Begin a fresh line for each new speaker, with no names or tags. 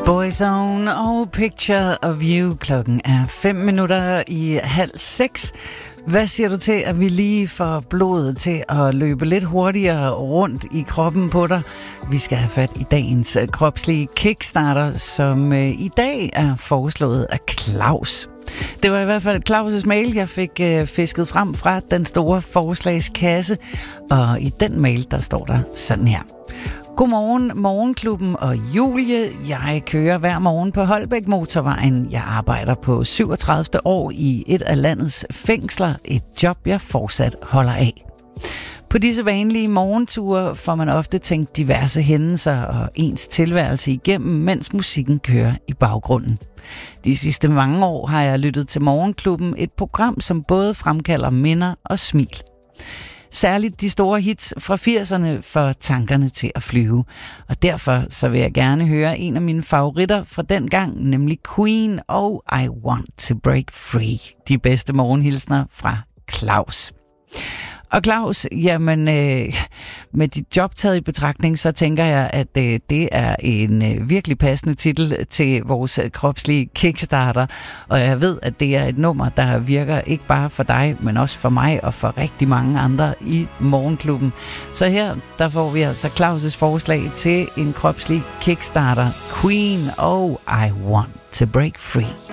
Boyzone og Picture of You. Klokken er 5:05. Hvad siger du til, at vi lige får blodet til at løbe lidt hurtigere rundt i kroppen på dig? Vi skal have fat i dagens kropslige kickstarter, som i dag er foreslået af Claus. Det var i hvert fald Claus' mail, jeg fik fisket frem fra den store forslagskasse. Og i den mail, der står der sådan her. Godmorgen, Morgenklubben og Julie. Jeg kører hver morgen på Holbæk Motorvejen. Jeg arbejder på 37. år i et af landets fængsler. Et job, jeg fortsat holder af. På disse vanlige morgenture får man ofte tænkt diverse hændelser og ens tilværelse igennem, mens musikken kører i baggrunden. De sidste mange år har jeg lyttet til Morgenklubben, et program, som både fremkalder minder og smil. Særligt de store hits fra 80'erne får tankerne til at flyve. Og derfor så vil jeg gerne høre en af mine favoritter fra den gang, nemlig Queen og I Want to Break Free. De bedste morgenhilsner fra Claus. Og Claus, jamen med dit job taget i betragtning, så tænker jeg, at det er en virkelig passende titel til vores kropslige kickstarter. Og jeg ved, at det er et nummer, der virker ikke bare for dig, men også for mig og for rigtig mange andre i Morgenklubben. Så her, der får vi altså Claus' forslag til en kropslig kickstarter. Queen og I Want to Break Free.